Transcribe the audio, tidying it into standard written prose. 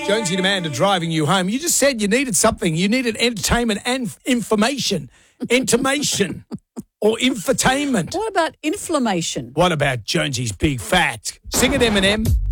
Jonesy and Amanda driving you home. You just said you needed something. You needed entertainment and information. Intimation or infotainment. What about inflammation? What about Jonesy's big fat? Sing it, Eminem.